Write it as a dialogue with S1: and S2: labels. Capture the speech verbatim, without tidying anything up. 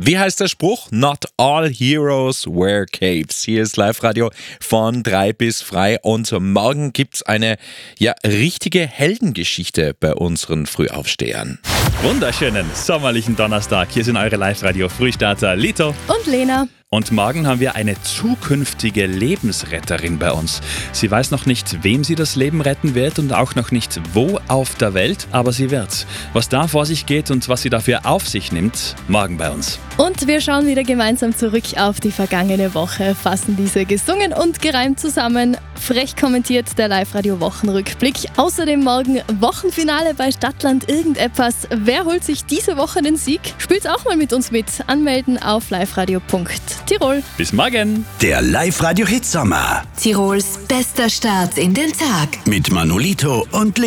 S1: Wie heißt der Spruch? Not all heroes wear capes. Hier ist Live-Radio von drei bis frei und morgen gibt's eine ja richtige Heldengeschichte bei unseren Frühaufstehern.
S2: Wunderschönen sommerlichen Donnerstag. Hier sind eure Live-Radio-Frühstarter Lito
S3: und Lena.
S2: Und morgen haben wir eine zukünftige Lebensretterin bei uns. Sie weiß noch nicht, wem sie das Leben retten wird und auch noch nicht, wo auf der Welt, aber sie wird's. Was da vor sich geht und was sie dafür auf sich nimmt, morgen bei uns.
S3: Und wir schauen wieder gemeinsam zurück auf die vergangene Woche, fassen diese gesungen und gereimt zusammen. Frech kommentiert der Live-Radio-Wochenrückblick. Außerdem morgen Wochenfinale bei Stadtland irgendetwas. Wer holt sich diese Woche den Sieg? Spielt's auch mal mit uns mit. Anmelden auf liveradio punkt tirol.
S2: Bis morgen.
S4: Der Live-Radio-Hit Sommer.
S5: Tirols bester Start in den Tag.
S4: Mit Manolito und